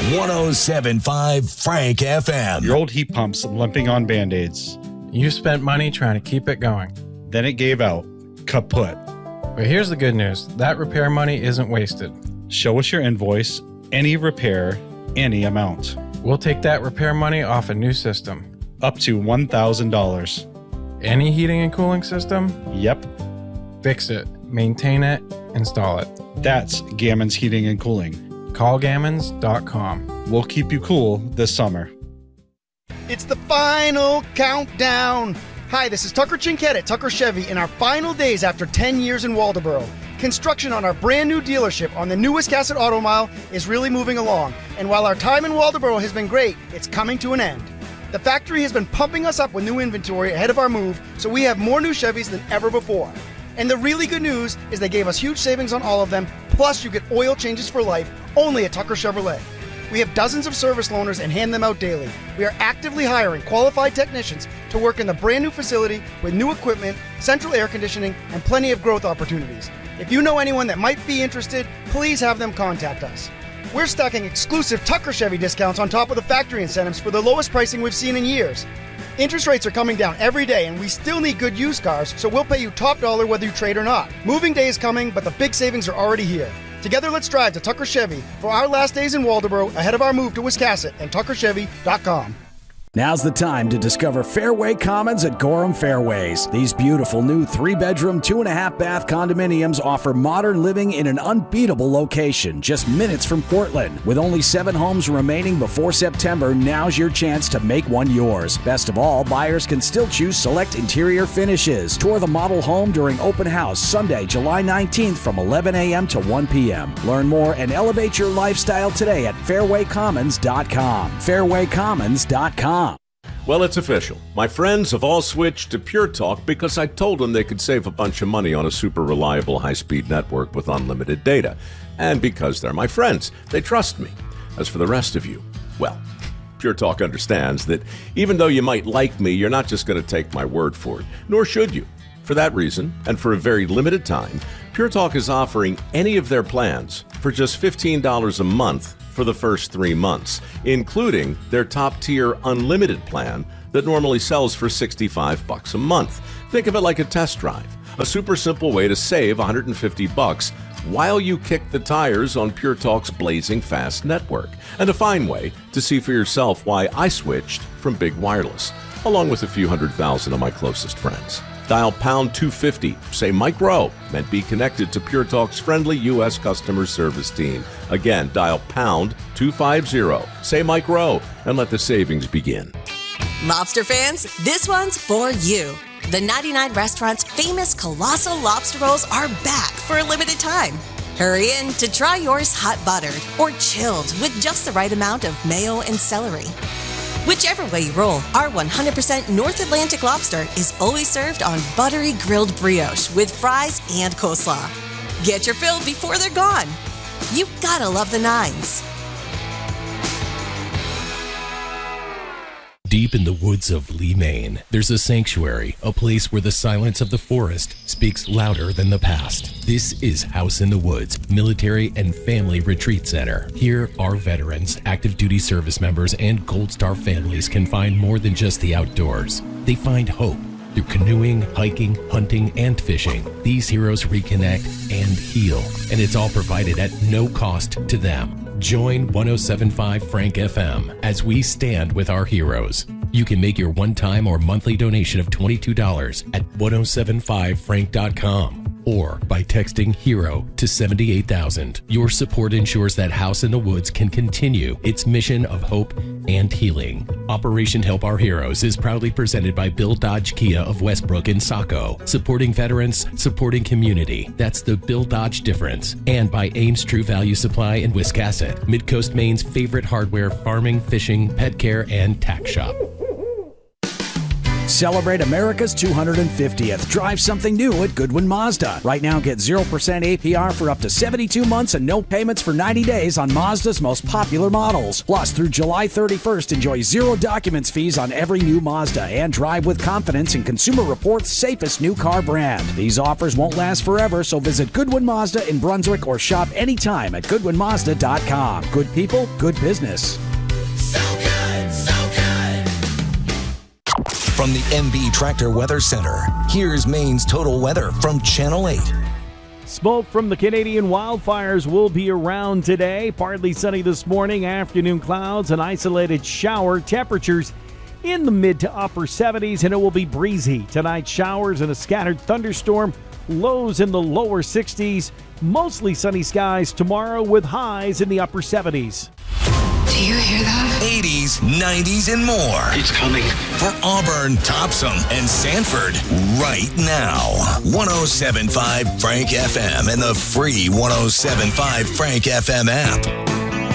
107.5 Frank FM. Your old heat pump's limping on Band-Aids. You spent money trying to keep it going. Then it gave out. Kaput. But here's the good news. That repair money isn't wasted. Show us your invoice, any repair, any amount. We'll take that repair money off a new system. Up to $1,000. Any heating and cooling system? Yep. Fix it, maintain it, install it. That's Gammons Heating and Cooling. Callgammons.com. We'll keep you cool this summer. It's the final countdown. Hi, this is Tucker Chinkett at Tucker Chevy in our final days after 10 years in Waldoboro. Construction on our brand new dealership on the new Wiscasset Auto Mile is really moving along. And while our time in Waldoboro has been great, it's coming to an end. The factory has been pumping us up with new inventory ahead of our move, so we have more new Chevys than ever before. And the really good news is they gave us huge savings on all of them, plus you get oil changes for life only at Tucker Chevrolet. We have dozens of service loaners and hand them out daily. We are actively hiring qualified technicians to work in the brand new facility with new equipment, central air conditioning, and plenty of growth opportunities. If you know anyone that might be interested, please have them contact us. We're stacking exclusive Tucker Chevy discounts on top of the factory incentives for the lowest pricing we've seen in years. Interest rates are coming down every day, and we still need good used cars, so we'll pay you top dollar whether you trade or not. Moving day is coming, but the big savings are already here. Together, let's drive to Tucker Chevy for our last days in Waldoboro ahead of our move to Wiscasset and tuckerchevy.com. Now's the time to discover Fairway Commons at Gorham Fairways. These beautiful new 3-bedroom, 2.5-bath condominiums offer modern living in an unbeatable location, just minutes from Portland. With only 7 homes remaining before September, now's your chance to make one yours. Best of all, buyers can still choose select interior finishes. Tour the model home during open house Sunday, July 19th from 11 a.m. to 1 p.m. Learn more and elevate your lifestyle today at fairwaycommons.com. fairwaycommons.com. Well, it's official. My friends have all switched to Pure Talk because I told them they could save a bunch of money on a super reliable high-speed network with unlimited data. And because they're my friends, they trust me. As for the rest of you, well, Pure Talk understands that even though you might like me, you're not just going to take my word for it, nor should you. For that reason, and for a very limited time, Pure Talk is offering any of their plans for just $15 a month for the first 3 months, including their top-tier unlimited plan that normally sells for $65 a month. Think of it like a test drive, a super simple way to save $150 while you kick the tires on Pure Talk's blazing fast network, and a fine way to see for yourself why I switched from Big Wireless, along with a few 100,000 of my closest friends. Dial pound 250, say Mike Rowe, and be connected to Pure Talk's friendly U.S. customer service team. Again, dial pound 250, say Mike Rowe, and let the savings begin. Lobster fans, this one's for you. The 99 Restaurant's famous Colossal Lobster Rolls are back for a limited time. Hurry in to try yours hot buttered or chilled with just the right amount of mayo and celery. Whichever way you roll, our 100% North Atlantic lobster is always served on buttery grilled brioche with fries and coleslaw. Get your fill before they're gone. You gotta love the nines. Deep in the woods of Lee, Maine, there's a sanctuary, a place where the silence of the forest speaks louder than the past. This is House in the Woods Military and Family Retreat Center. Here, our veterans, active duty service members, and Gold Star families can find more than just the outdoors. They find hope through canoeing, hiking, hunting, and fishing. These heroes reconnect and heal, and it's all provided at no cost to them. Join 107.5 Frank FM as we stand with our heroes. You can make your one-time or monthly donation of $22 at 1075frank.com or by texting HERO to 78,000. Your support ensures that House in the Woods can continue its mission of hope and healing. Operation Help Our Heroes is proudly presented by Bill Dodge Kia of Westbrook and Saco, supporting veterans, supporting community. That's the Bill Dodge difference. And by Ames True Value Supply in Wiscasset, Midcoast Maine's favorite hardware, farming, fishing, pet care, and tack shop. Celebrate America's 250th. Drive something new at Goodwin Mazda. Right now, get 0% APR for up to 72 months and no payments for 90 days on Mazda's most popular models. Plus, through July 31st, enjoy zero documents fees on every new Mazda and drive with confidence in Consumer Reports' safest new car brand. These offers won't last forever, so visit Goodwin Mazda in Brunswick or shop anytime at GoodwinMazda.com. Good people, good business. So good, so good. From the MB Tractor Weather Center, here's Maine's total weather from Channel 8. Smoke from the Canadian wildfires will be around today. Partly sunny this morning, afternoon clouds, an isolated shower. Temperatures in the mid to upper 70s, and it will be breezy. Tonight, showers and a scattered thunderstorm. Lows in the lower 60s. Mostly sunny skies tomorrow with highs in the upper 70s. Do you hear that? 80s, 90s, and more. It's coming. For Auburn, Topsom, and Sanford, right now. 107.5 Frank FM and the free 107.5 Frank FM app.